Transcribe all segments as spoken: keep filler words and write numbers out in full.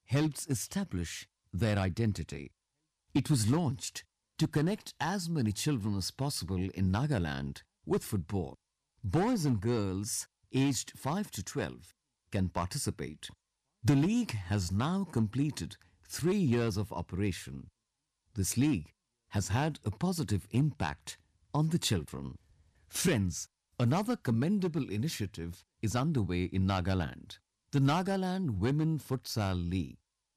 helps establish their identity. It was launched to connect as many children as possible in Nagaland with football. Boys and girls aged five to twelve can participate. The league has now completed three years of operation. This league has had a positive impact on the children. Friends, another commendable initiative is underway in Nagaland, the Nagaland Women Futsal League.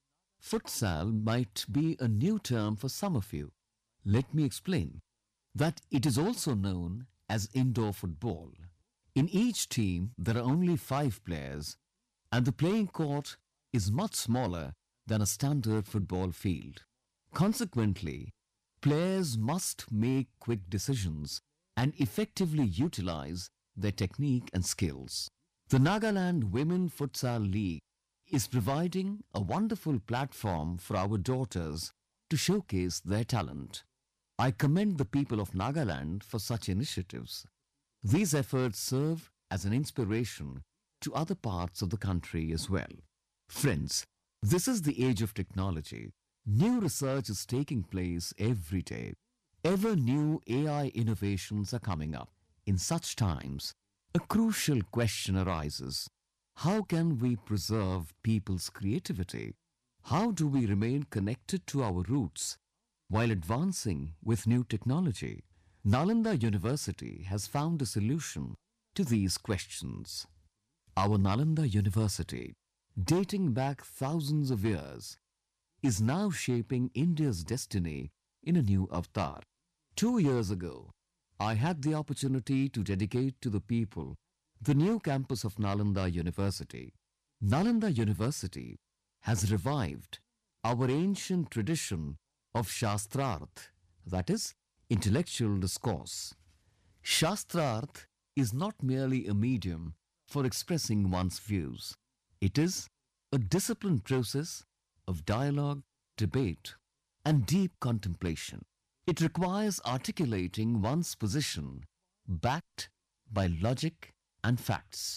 Futsal might be a new term for some of you. Let me explain that it is also known as indoor football. In each team, there are only five players, and the playing court is much smaller than a standard football field. Consequently, players must make quick decisions and effectively utilize their technique and skills. The Nagaland Women Futsal League is providing a wonderful platform for our daughters to showcase their talent. I commend the people of Nagaland for such initiatives. These efforts serve as an inspiration to other parts of the country as well. Friends, this is the age of technology. New research is taking place every day. Ever new A I innovations are coming up. In such times, a crucial question arises. How can we preserve people's creativity? How do we remain connected to our roots while advancing with new technology? Nalanda University has found a solution to these questions. Our Nalanda University, dating back thousands of years, is now shaping India's destiny in a new avatar. Two years ago, I had the opportunity to dedicate to the people the new campus of Nalanda University. Nalanda University has revived our ancient tradition of Shastrarth, that is, intellectual discourse. Shastrarth is not merely a medium for expressing one's views. It is a disciplined process of dialogue, debate, and deep contemplation. It requires articulating one's position backed by logic and facts,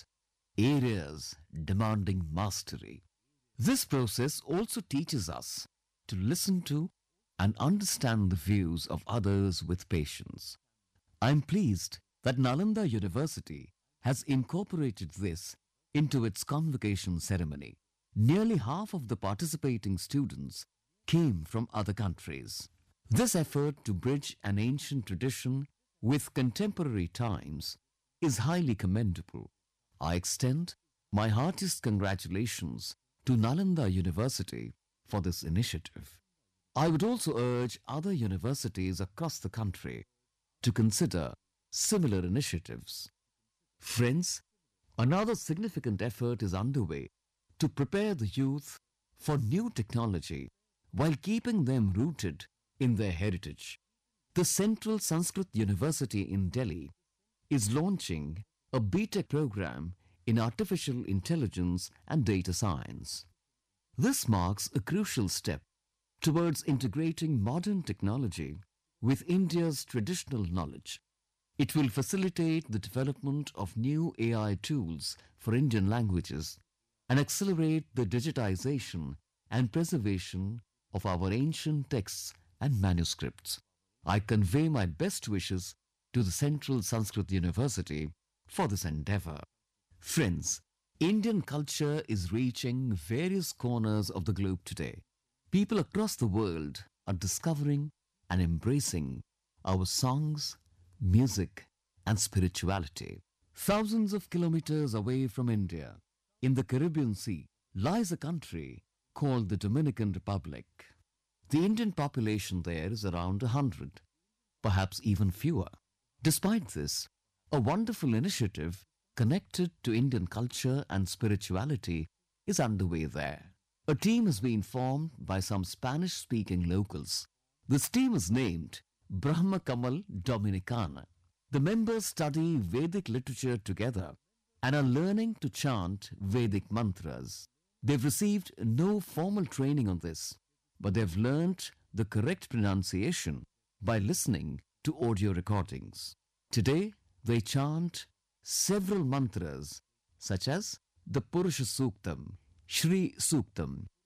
areas demanding mastery. This process also teaches us to listen to and understand the views of others with patience. I am pleased that Nalanda University has incorporated this into its convocation ceremony. Nearly half of the participating students came from other countries. This effort to bridge an ancient tradition with contemporary times is highly commendable. I extend my heartiest congratulations to Nalanda University for this initiative. I would also urge other universities across the country to consider similar initiatives. Friends, another significant effort is underway to prepare the youth for new technology while keeping them rooted in their heritage. The Central Sanskrit University in Delhi is launching a B Tech program in artificial intelligence and data science. This marks a crucial step towards integrating modern technology with India's traditional knowledge. It will facilitate the development of new A I tools for Indian languages and accelerate the digitization and preservation of our ancient texts and manuscripts. I convey my best wishes to the Central Sanskrit University for this endeavor. Friends, Indian culture is reaching various corners of the globe today. People across the world are discovering and embracing our songs, music, and spirituality. Thousands of kilometers away from India, in the Caribbean Sea, lies a country called the Dominican Republic. The Indian population there is around a hundred, perhaps even fewer. Despite this, a wonderful initiative connected to Indian culture and spirituality is underway there. A team has been formed by some Spanish-speaking locals. This team is named Brahma Kamal Dominicana. The members study Vedic literature together and are learning to chant Vedic mantras. They've received no formal training on this, but they've learnt the correct pronunciation by listening to audio recordings. Today, they chant several mantras such as the Purusha Suktam, Shri Suktam,